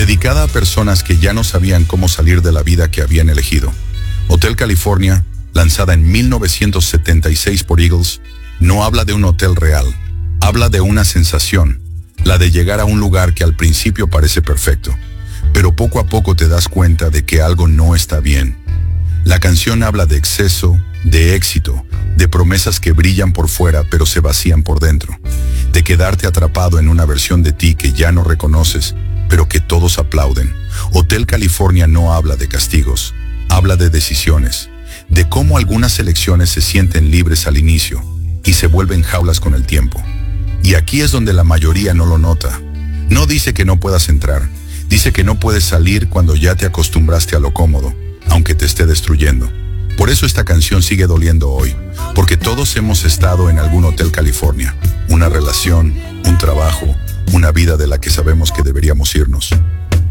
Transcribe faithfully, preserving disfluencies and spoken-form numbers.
dedicada a personas que ya no sabían cómo salir de la vida que habían elegido. Hotel California, lanzada en mil novecientos setenta y seis por Eagles, no habla de un hotel real, habla de una sensación, la de llegar a un lugar que al principio parece perfecto, pero poco a poco te das cuenta de que algo no está bien. La canción habla de exceso, de éxito, de promesas que brillan por fuera pero se vacían por dentro, de quedarte atrapado en una versión de ti que ya no reconoces, pero que todos aplauden. Hotel California no habla de castigos, habla de decisiones, de cómo algunas elecciones se sienten libres al inicio y se vuelven jaulas con el tiempo. Y aquí es donde la mayoría no lo nota. No dice que no puedas entrar, dice que no puedes salir cuando ya te acostumbraste a lo cómodo, aunque te esté destruyendo. Por eso esta canción sigue doliendo hoy, porque todos hemos estado en algún Hotel California, una relación, un trabajo, una vida de la que sabemos que deberíamos irnos.